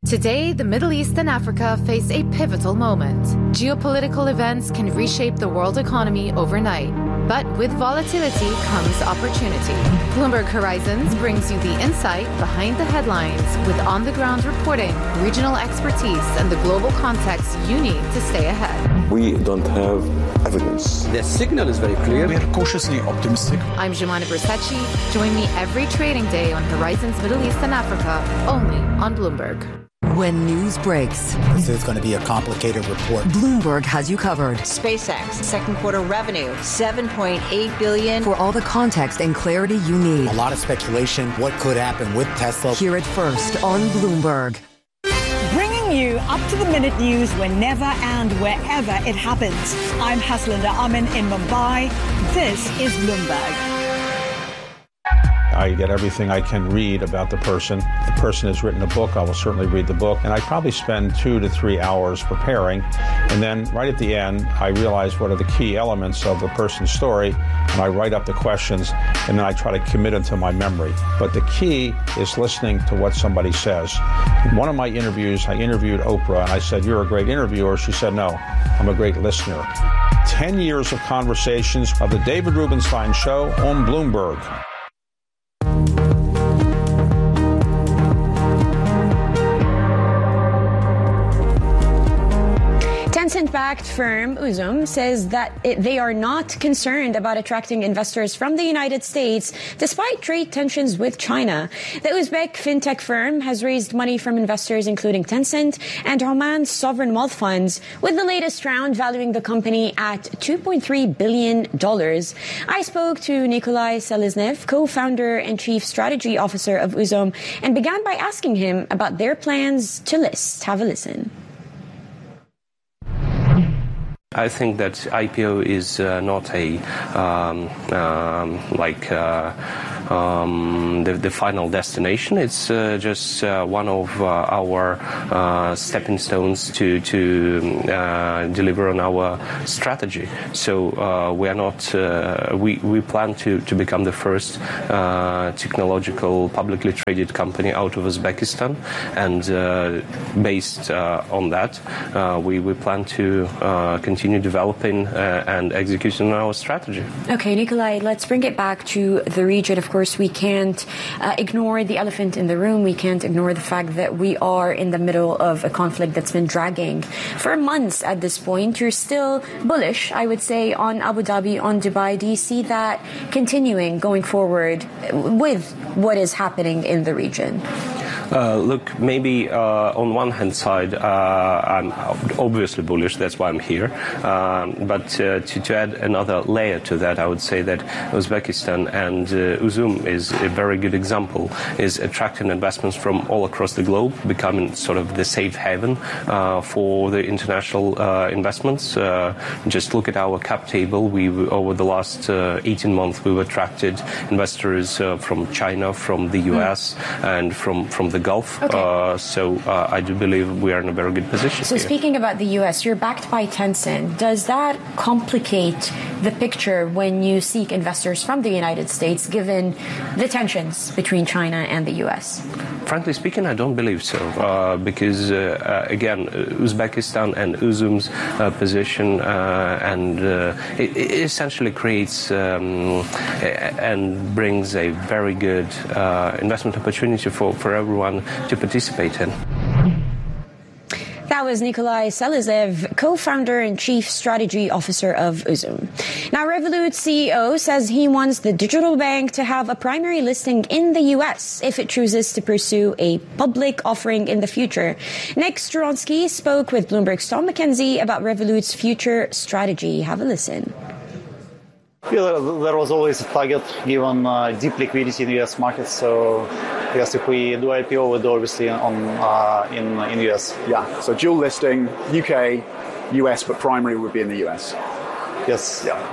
Today, the Middle East and Africa face a pivotal moment. Geopolitical events can reshape the world economy overnight. But with volatility comes opportunity. Bloomberg Horizons brings you the insight behind the headlines with on-the-ground reporting, regional expertise, and the global context you need to stay ahead. We don't have evidence. The signal is very clear. We are cautiously optimistic. I'm Jemana Bersecci. Join me every trading day on Horizons Middle East and Africa, only on Bloomberg. When news breaks, this is going to be a complicated report. Bloomberg has you covered. SpaceX, second quarter revenue, $7.8 billion. For all the context and clarity you need. A lot of speculation, what could happen with Tesla. Hear it first on Bloomberg. Bringing you up-to-the-minute news whenever and wherever it happens. I'm Haslinda Amin in Mumbai. This is Bloomberg. I get everything I can read about the person. The person has written a book. I will certainly read the book. And I probably spend 2 to 3 hours preparing. And then right at the end, I realize what are the key elements of the person's story. And I write up the questions. And then I try to commit them to my memory. But the key is listening to what somebody says. In one of my interviews, I interviewed Oprah. And I said, "You're a great interviewer." She said, "No, I'm a great listener." 10 years of conversations of the David Rubenstein Show on Bloomberg. Tencent-backed firm Uzum says that they are not concerned about attracting investors from the United States despite trade tensions with China. The Uzbek fintech firm has raised money from investors including Tencent and Oman's sovereign wealth funds, with the latest round valuing the company at $2.3 billion. I spoke to Nikolai Seleznev, co-founder and chief strategy officer of Uzum, and began by asking him about their plans to list. Have a listen. I think that IPO is not the final destination. It's just one of our stepping stones to deliver on our strategy. So we are not. We plan to become the first technological publicly traded company out of Uzbekistan, and based on that, we plan to continue developing and executing our strategy. Okay, Nikolai, let's bring it back to the region. Of course, we can't ignore the elephant in the room. We can't ignore the fact that we are in the middle of a conflict that's been dragging for months at this point. You're still bullish, I would say, on Abu Dhabi, on Dubai. Do you see that continuing going forward with what is happening in the region? Look, maybe on one hand side, I'm obviously bullish. That's why I'm here. But to add another layer to that, I would say that Uzbekistan and Uzum is a very good example, is attracting investments from all across the globe, becoming sort of the safe haven for the international investments. Just look at our cap table. Over the last 18 months, we've attracted investors from China, from the US, and from the Gulf. Okay. So I do believe we are in a very good position. So speaking about the US, you're backed by Tencent. Does that complicate the picture when you seek investors from the United States, given the tensions between China and the US? Frankly speaking, I don't believe so, because again, Uzbekistan and Uzum's position and it essentially creates and brings a very good investment opportunity for everyone to participate in. That was Nikolai Seleznev, co-founder and chief strategy officer of Uzum. Now, Revolut CEO says he wants the digital bank to have a primary listing in the U.S. if it chooses to pursue a public offering in the future. Nick Stronsky spoke with Bloomberg's Tom McKenzie about Revolut's future strategy. Have a listen. Yeah, there was always a target given deep liquidity in the U.S. market. So, yes, if we do IPO, we'll do obviously in the U.S. Yeah, so dual listing, UK, US, but primary would be in the US. Yes. Yeah.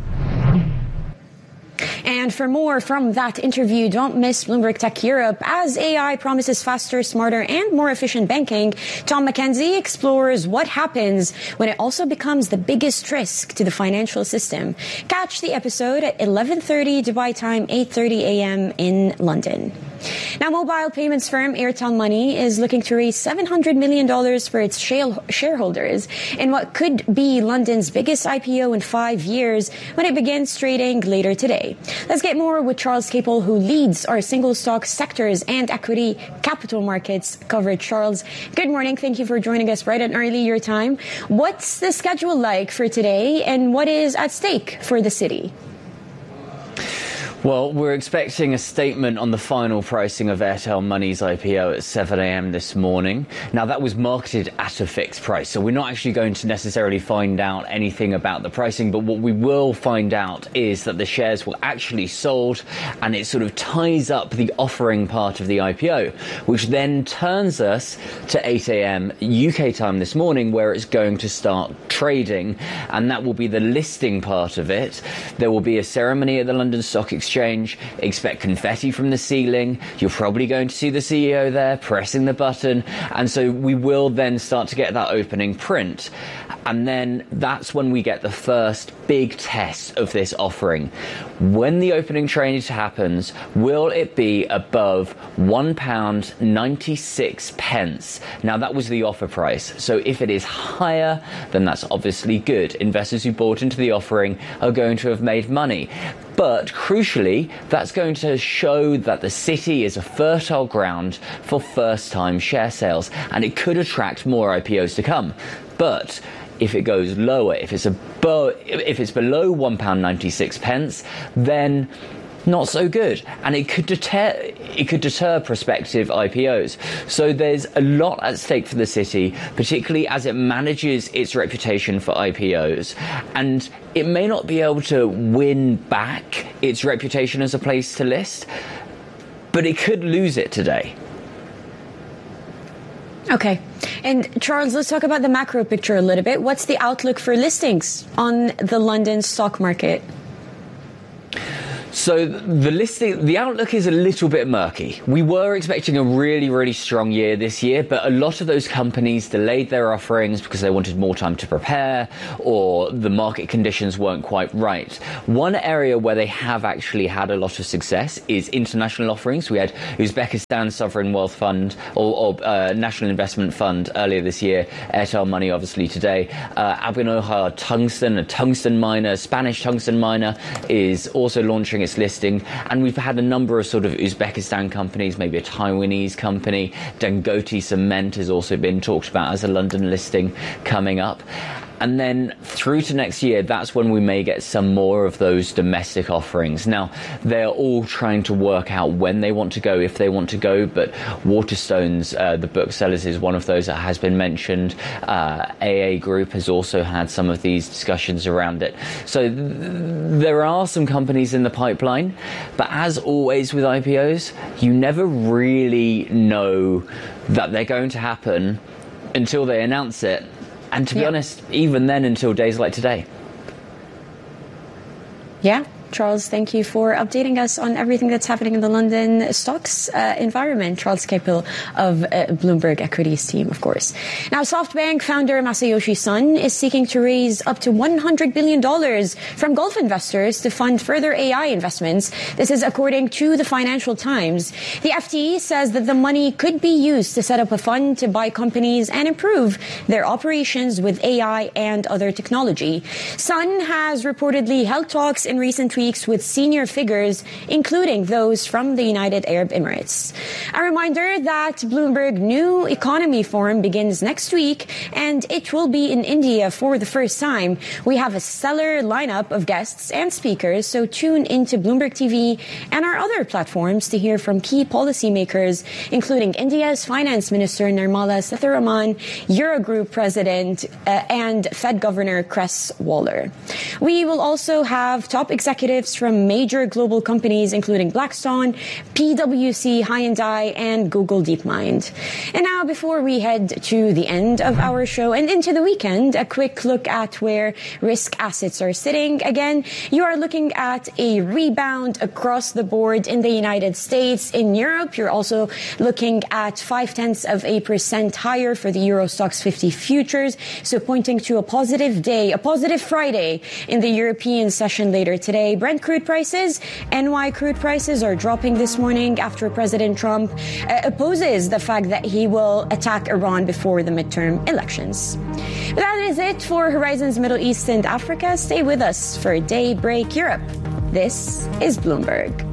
And for more from that interview, don't miss Bloomberg Tech Europe. As AI promises faster, smarter, and more efficient banking, Tom McKenzie explores what happens when it also becomes the biggest risk to the financial system. Catch the episode at 11:30 Dubai time, 8:30 a.m. in London. Now, mobile payments firm Airtel Money is looking to raise $700 million for its shareholders in what could be London's biggest IPO in 5 years when it begins trading later today. Let's get more with Charles Capel, who leads our single stock sectors and equity capital markets coverage. Charles, good morning. Thank you for joining us right at early your time. What's the schedule like for today, and what is at stake for the city? Well, we're expecting a statement on the final pricing of Airtel Money's IPO at 7 a.m. this morning. Now, that was marketed at a fixed price, so we're not actually going to necessarily find out anything about the pricing, but what we will find out is that the shares were actually sold, and it sort of ties up the offering part of the IPO, which then turns us to 8 a.m. UK time this morning, where it's going to start trading, and that will be the listing part of it. There will be a ceremony at the London Stock Exchange. Expect confetti from the ceiling. You're probably going to see the CEO there pressing the button. And so we will then start to get that opening print. And then that's when we get the first big test of this offering. When the opening trade happens, will it be above £1.96? Now, that was the offer price. So if it is higher, then that's obviously good. Investors who bought into the offering are going to have made money. But crucially, that's going to show that the city is a fertile ground for first-time share sales, and it could attract more IPOs to come. But if it goes lower, if it's below £1.96, then not so good, and it could deter prospective IPOs. So there's a lot at stake for the city, particularly as it manages its reputation for IPOs, and it may not be able to win back its reputation as a place to list, but it could lose it today. Okay. And Charles, let's talk about the macro picture a little bit. What's the outlook for listings on the London stock market? So the outlook is a little bit murky. We were expecting a really, really strong year this year, but a lot of those companies delayed their offerings because they wanted more time to prepare, or the market conditions weren't quite right. One area where they have actually had a lot of success is international offerings. We had Uzbekistan Sovereign Wealth Fund or National Investment Fund earlier this year, Airtel Money obviously today. Abinoha Tungsten, a tungsten miner, Spanish tungsten miner, is also launching its listing, and we've had a number of sort of Uzbekistan companies, maybe a Taiwanese company. Dangote Cement has also been talked about as a London listing coming up. And then through to next year, that's when we may get some more of those domestic offerings. Now, they're all trying to work out when they want to go, if they want to go, but Waterstones, the booksellers, is one of those that has been mentioned. AA Group has also had some of these discussions around it. So there are some companies in the pipeline, but as always with IPOs, you never really know that they're going to happen until they announce it. And to be honest, even then, until days like today. Yeah. Charles, thank you for updating us on everything that's happening in the London stocks environment. Charles Capel of Bloomberg Equities team, of course. Now, SoftBank founder Masayoshi Son is seeking to raise up to $100 billion from Gulf investors to fund further AI investments. This is according to the Financial Times. The FT says that the money could be used to set up a fund to buy companies and improve their operations with AI and other technology. Son has reportedly held talks in recent weeks with senior figures, including those from the United Arab Emirates. A reminder that Bloomberg New Economy Forum begins next week, and it will be in India for the first time. We have a stellar lineup of guests and speakers, so tune into Bloomberg TV and our other platforms to hear from key policymakers, including India's Finance Minister Nirmala Sitharaman, Eurogroup President, and Fed Governor Chris Waller. We will also have top executives from major global companies, including Blackstone, PwC, Hyundai, and Google DeepMind. And now, before we head to the end of our show and into the weekend, a quick look at where risk assets are sitting. Again, you are looking at a rebound across the board in the United States. In Europe, you're also looking at 0.5% higher for the Euro Stoxx 50 futures, so pointing to a positive day, a positive Friday in the European session later today. Brent crude prices. NY crude prices are dropping this morning after President Trump opposes the fact that he will attack Iran before the midterm elections. That is it for Horizons Middle East and Africa. Stay with us for Daybreak Europe. This is Bloomberg.